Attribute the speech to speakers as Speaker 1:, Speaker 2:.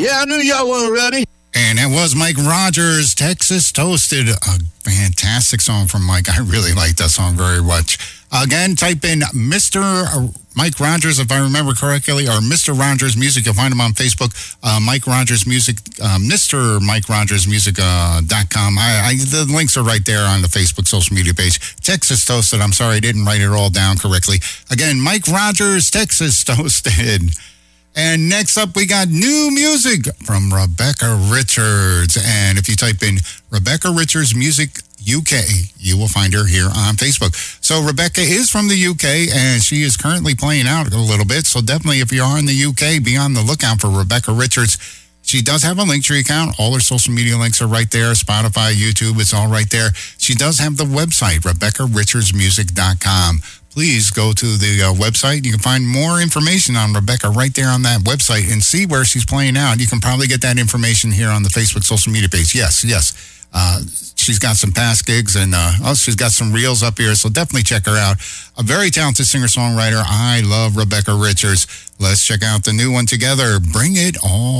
Speaker 1: Yeah, I knew y'all weren't ready.
Speaker 2: And that was Mike Rogers, Texas Toasted. A fantastic song from Mike. I really like that song very much. Again, type in Mr. Mike Rogers, if I remember correctly, or Mr. Rogers Music. You'll find him on Facebook. Mike Rogers Music, Mr. Mike Rogers Music.com. The links are right there on the Facebook social media page. Texas Toasted. I'm sorry, I didn't write it all down correctly. Again, Mike Rogers, Texas Toasted. And next up, we got new music from Rebecca Richards. And if you type in Rebecca Richards Music UK, you will find her here on Facebook. So Rebecca is from the UK, and she is currently playing out a little bit. So definitely, if you are in the UK, be on the lookout for Rebecca Richards. She does have a Linktree account. All her social media links are right there. Spotify, YouTube, it's all right there. She does have the website, RebeccaRichardsMusic.com. Please go to the website. You can find more information on Rebecca right there on that website and see where she's playing out. You can probably get that information here on the Facebook social media page. Yes. She's got some past gigs and she's got some reels up here, so definitely check her out. A very talented singer-songwriter. I love Rebecca Richards. Let's check out the new one together. Bring It All